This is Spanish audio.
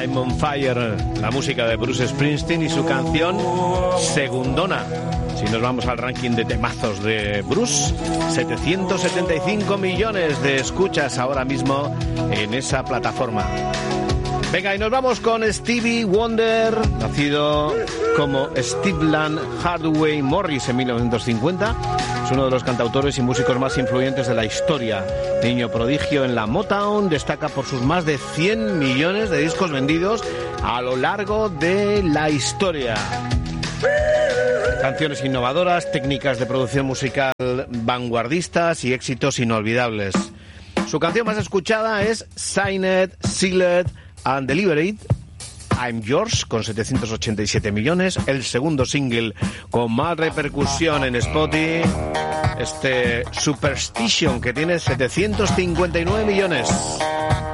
I'm on Fire, la música de Bruce Springsteen y su canción Segundona. Si nos vamos al ranking de temazos de Bruce, 775 millones de escuchas ahora mismo en esa plataforma. Venga, y nos vamos con Stevie Wonder, nacido como Stephen Hardaway Morris en 1950. Es uno de los cantautores y músicos más influyentes de la historia. Niño prodigio en la Motown, destaca por sus más de 100 millones de discos vendidos a lo largo de la historia. Canciones innovadoras, técnicas de producción musical vanguardistas y éxitos inolvidables. Su canción más escuchada es Signed, Sealed and Delivered, I'm Yours, con 787 millones. El segundo single con más repercusión en Spotify, Superstition, que tiene 759 millones.